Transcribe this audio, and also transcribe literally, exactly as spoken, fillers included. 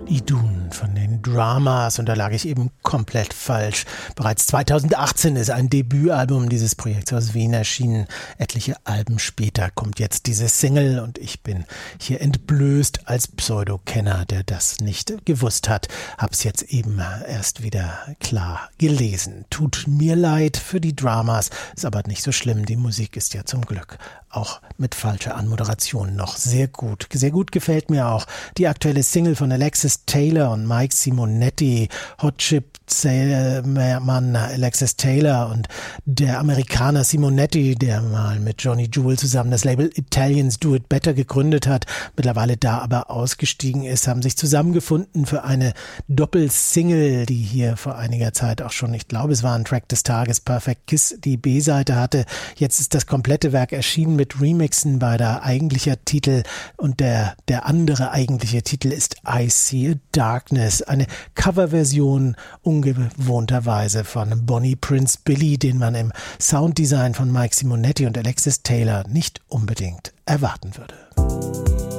Idun von den Dramas, und da lag ich eben komplett falsch. Bereits zweitausendachtzehn ist ein Debütalbum dieses Projekts aus Wien erschienen. Etliche Alben später kommt jetzt diese Single und ich bin hier entblößt als Pseudo-Kenner, der das nicht gewusst hat. Hab's jetzt eben erst wieder klar gelesen. Tut mir leid für die Dramas, ist aber nicht so schlimm. Die Musik ist ja zum Glück auch mit falscher Anmoderation noch sehr gut. Sehr gut gefällt mir auch die aktuelle Single von Alexis Taylor und Mike Simonetti, Hot Chip Mann Alexis Taylor und der Amerikaner Simonetti, der mal mit Johnny Jewel zusammen das Label Italians Do It Better gegründet hat, mittlerweile da aber ausgestiegen ist, haben sich zusammengefunden für eine Doppelsingle, die hier vor einiger Zeit auch schon, ich glaube es war ein Track des Tages, Perfect Kiss, die B-Seite hatte. Jetzt ist das komplette Werk erschienen mit Remixen beider eigentlicher Titel und der, der andere eigentliche Titel ist I See a Darkness, eine Coverversion ungewohnterweise von Bonnie Prince Billy, den man im Sounddesign von Mike Simonetti und Alexis Taylor nicht unbedingt erwarten würde.